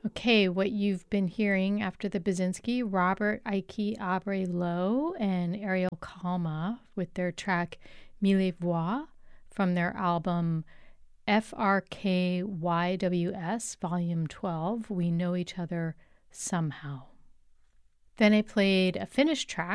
Okay, what you've been hearing after the Basinski, Robert Ike Abre Lowe and Ariel Kalma with their track Mille Voix from their album FRKYWS Volume 12, We Know Each Other Somehow. Then I played a Finnish track